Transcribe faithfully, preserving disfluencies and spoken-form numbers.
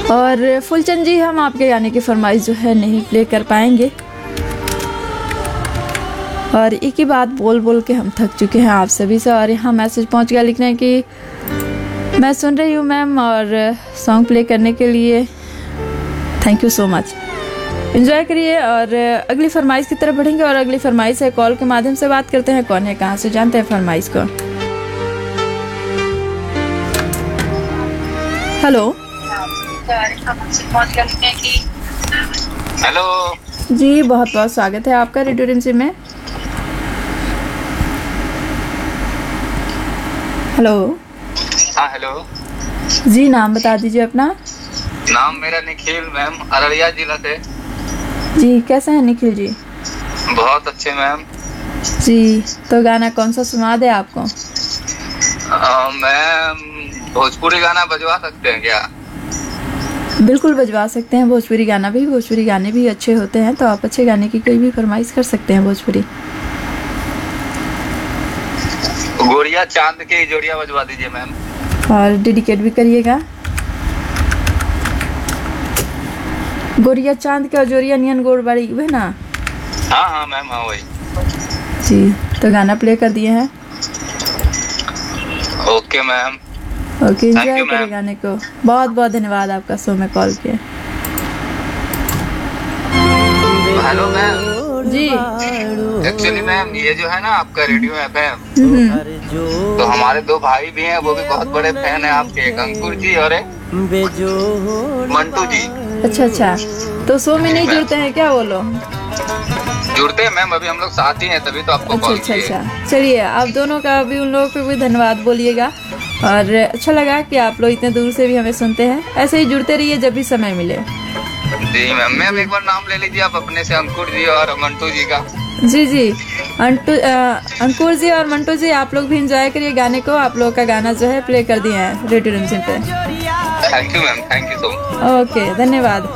और फुलचंद जी, हम आपके गाने की फरमाइश जो है नहीं प्ले कर पाएंगे, और एक ही बात बोल बोल के हम थक चुके हैं आप सभी से। और यहाँ मैसेज पहुँच गया लिखने कि मैं सुन रही हूँ मैम, और सॉन्ग प्ले करने के लिए thank you so much. Enjoy करिए और अगली फरमाइश की तरफ बढ़ेंगे। और अगली फरमाइश है, कॉल के माध्यम से बात करते हैं। कौन है, कहाँ से, जानते हैं फरमाइश को। हेलो हेलो जी, बहुत बहुत स्वागत है आपका रेडियो रिमझिम में। हेलो। हाँ हेलो जी, नाम बता दीजिए अपना। नाम मेरा निखिल मैम, अररिया जिला से। जी, कैसे हैं निखिल जी? बहुत अच्छे मैम जी, तो गाना कौन सा सुना दे आपको? मैम भोजपुरी गाना बजवा सकते हैं क्या? बिल्कुल बजवा सकते हैं, भोजपुरी गाना भी। भोजपुरी गाने भी अच्छे होते हैं, तो आप अच्छे गाने की कोई भी फरमाइश कर सकते हैं भोजपुरी। गोरिया चांद के जोड़िया बजवा दीजिए मैम। और डेडिकेट भी करिएगा। गोरिया चांद के जोड़िया नियन गोड़ बाड़ी हुए ना। हाँ हाँ मैम, हाँ वही। जी, तो गाना प्ले कर दिए हैं। ओके मैम, ओके, एंजॉय करिए गाने को। बहुत बहुत धन्यवाद आपका शो में कॉल किया। हेलो मैम जी, एक्चुअली मैम ये जो है ना आपका रेडियो एफएम, तो हमारे दो भाई भी हैं, वो भी बहुत बड़े फैन हैं आपके, एक अंकुर जी और एक मंटू जी। अच्छा अच्छा, तो शो में नहीं जुड़ते हैं क्या वो लोग? जुड़ते हैं मैम, अभी हम लोग साथ ही हैं, तभी तो आपको अच्छा कॉल अच्छा किए। अच्छा, चलिए आप दोनों का भी, उन लोगों को भी धन्यवाद बोलिएगा। और अच्छा लगा कि आप लोग इतने दूर से भी हमें सुनते हैं। ऐसे ही जुड़ते रहिए जब भी समय मिले। जी मैम, मैम एक बार नाम ले लीजिए आप अपने से, अंकुर जी और मंटू जी का। जी जी, अंटू अंकुर जी और मंटू जी, आप लोग भी एंजॉय करिए गाने को। आप लोग का गाना जो है प्ले कर दिए हैं रेडियो रिमझिम पे। Thank you ma'am, thank you so much. Okay, धन्यवाद।